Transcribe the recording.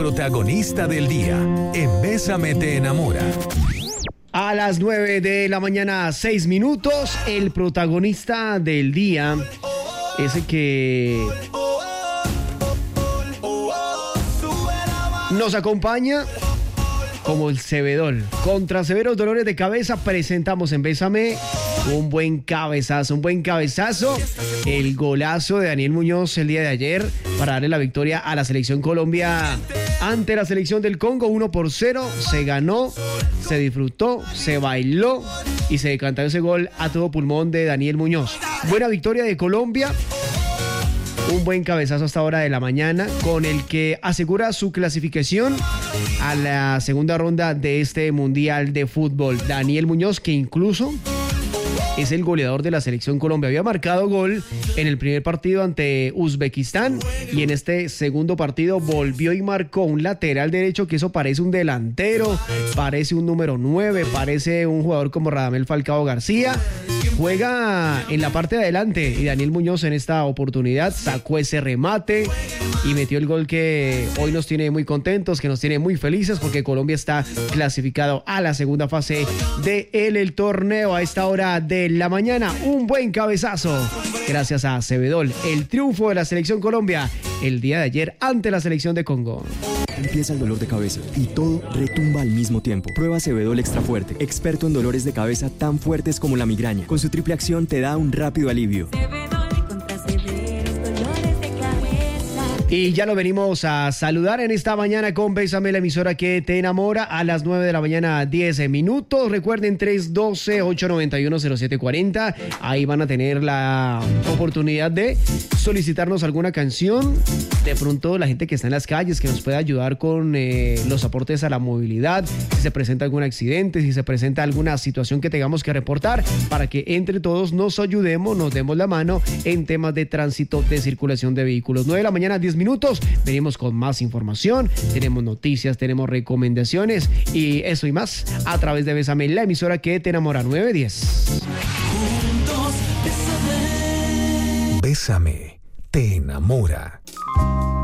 protagonista del día en Bésame te enamora. A las 9 de la mañana, 6 minutos, el protagonista del día, ese que nos acompaña como el Cebedol. Contra severos dolores de cabeza presentamos en Bésame un buen cabezazo. El golazo de Daniel Muñoz el día de ayer para darle la victoria a la selección Colombia ante la selección del Congo. 1-0, se ganó, se disfrutó, se bailó y se decantó ese gol a todo pulmón de Daniel Muñoz. Buena victoria de Colombia. Un buen cabezazo hasta hora de la mañana con el que asegura su clasificación a la segunda ronda de este Mundial de Fútbol. Daniel Muñoz, que incluso es el goleador de la selección Colombia. Había marcado gol en el primer partido ante Uzbekistán y en este segundo partido volvió y marcó un lateral derecho, que eso parece un delantero, parece un número 9, parece un jugador como Radamel Falcao García. Juega en la parte de adelante y Daniel Muñoz en esta oportunidad sacó ese remate y metió el gol que hoy nos tiene muy contentos, que nos tiene muy felices, porque Colombia está clasificado a la segunda fase del torneo a esta hora de la mañana. Un buen cabezazo gracias a Cebedol. El triunfo de la selección Colombia el día de ayer ante la selección de Congo. Empieza el dolor de cabeza y todo retumba al mismo tiempo. Prueba Cebedol Extra Fuerte, experto en dolores de cabeza tan fuertes como la migraña. Con su triple acción te da un rápido alivio. Y ya lo venimos a saludar en esta mañana con Bésame, la emisora que te enamora, a las 9 de la mañana, 10 minutos. Recuerden, 312-891-0740. Ahí van a tener la oportunidad de solicitarnos alguna canción. De pronto, la gente que está en las calles, que nos pueda ayudar con los aportes a la movilidad. Si se presenta algún accidente, si se presenta alguna situación que tengamos que reportar, para que entre todos nos ayudemos, nos demos la mano en temas de tránsito, de circulación de vehículos. 9 de la mañana, 10 minutos, venimos con más información, tenemos noticias, tenemos recomendaciones y eso y más a través de Bésame, la emisora que te enamora. 9:10. Bésame te enamora.